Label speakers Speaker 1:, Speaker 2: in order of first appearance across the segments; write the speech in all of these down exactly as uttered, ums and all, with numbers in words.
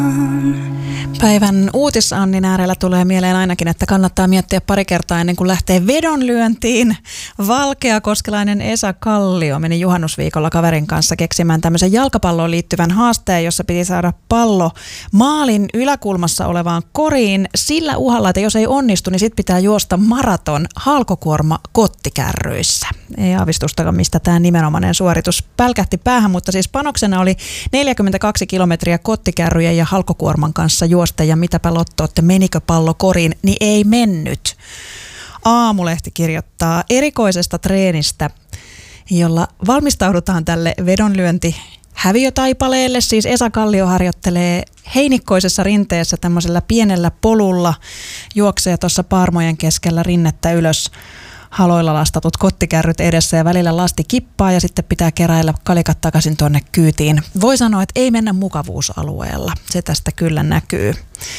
Speaker 1: Päivän uutisannin äärellä tulee mieleen ainakin, että kannattaa miettiä pari kertaa ennen kuin lähtee vedonlyöntiin. Valkeakoskelainen Esa Kallio meni juhannusviikolla kaverin kanssa keksimään tämmöisen jalkapalloon liittyvän haasteen, jossa piti saada pallo maalin yläkulmassa olevaan koriin sillä uhalla, että jos ei onnistu, niin sit pitää juosta maraton halkokuorma kottikärryissä. Ei aavistustakaan, mistä tämä nimenomainen suoritus pälkähti päähän, mutta siis panoksena oli neljäkymmentäkaksi kilometriä kottikärryjen ja halkokuorman kanssa juosta, ja mitäpä lottootte, menikö pallo koriin, niin ei mennyt. Aamulehti kirjoittaa erikoisesta treenistä, jolla valmistaudutaan tälle vedonlyönti häviötaipaleelle. Siis Esa Kallio harjoittelee heinikkoisessa rinteessä tämmöisellä pienellä polulla, juoksee tuossa paarmojen keskellä rinnettä ylös, haloilla lastatut kottikärryt edessä ja välillä lasti kippaa ja sitten pitää keräillä kalikat takaisin tuonne kyytiin. Voi sanoa, että ei mennä mukavuusalueella. Se tästä kyllä näkyy.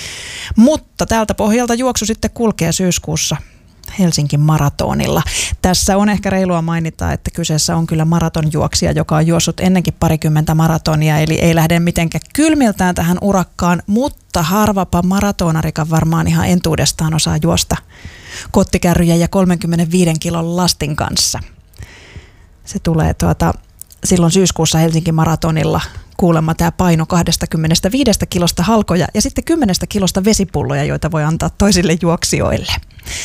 Speaker 1: Mutta tältä pohjalta juoksu sitten kulkee syyskuussa Helsingin maratonilla. Tässä on ehkä reilua mainita, että kyseessä on kyllä maratonjuoksija, joka on juossut ennenkin parikymmentä maratonia, eli ei lähde mitenkään kylmiltään tähän urakkaan, mutta harvapa maratonarikan varmaan ihan entuudestaan osaa juosta kottikärryjä ja kolmekymmentäviisi kilon lastin kanssa. Se tulee tuota, silloin syyskuussa Helsingin maratonilla kuulemma tämä paino kaksikymmentäviisi kilosta halkoja ja sitten kymmenen kilosta vesipulloja, joita voi antaa toisille juoksijoille.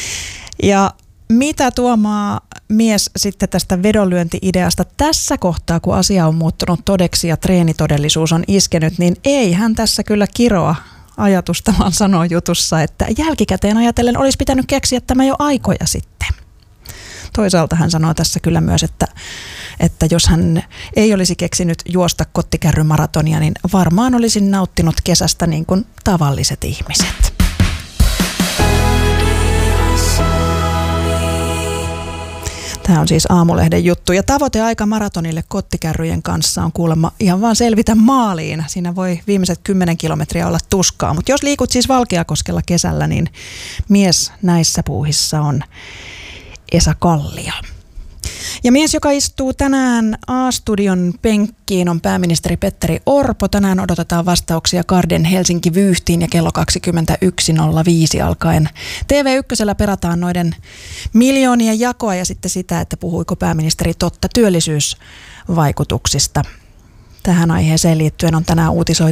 Speaker 1: Ja mitä Tuomaa mies sitten tästä vedonlyönti-ideasta tässä kohtaa, kun asia on muuttunut todeksi ja treenitodellisuus on iskenyt, niin ei hän tässä kyllä kiroa ajatusta, vaan sanoo jutussa, että jälkikäteen ajatellen olisi pitänyt keksiä tämä jo aikoja sitten. Toisaalta hän sanoo tässä kyllä myös, että, että jos hän ei olisi keksinyt juosta kottikärrymaratonia, niin varmaan olisin nauttinut kesästä niin kuin tavalliset ihmiset. Tämä on siis Aamulehden juttu. Ja tavoiteaika maratonille kottikärryjen kanssa on kuulemma ihan vaan selvitä maaliin. Siinä voi viimeiset kymmenen kilometriä olla tuskaa. Mutta jos liikut siis Valkeakoskella kesällä, niin mies näissä puuhissa on Esa Kallio. Ja mies, joka istuu tänään A-studion penkkiin, on pääministeri Petteri Orpo. Tänään odotetaan vastauksia Garden Helsinki-vyyhtiin ja kello kaksikymmentäyksi nolla viisi alkaen T V ykkösellä perataan noiden miljoonien jakoa ja sitten sitä, että puhuiko pääministeri totta työllisyysvaikutuksista. Tähän aiheeseen liittyen on tänään uutisoitu